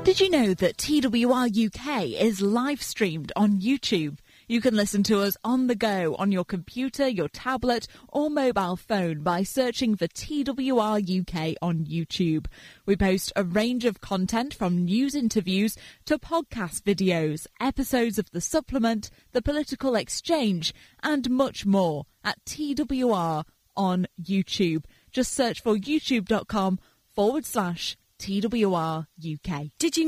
Did you know that TWR UK is live streamed on YouTube? You can listen to us on the go on your computer, your tablet or mobile phone by searching for TWR UK on YouTube. We post a range of content from news interviews to podcast videos, episodes of The Supplement, The Political Exchange and much more at TWR on YouTube. Just search for youtube.com/TWR UK. Did you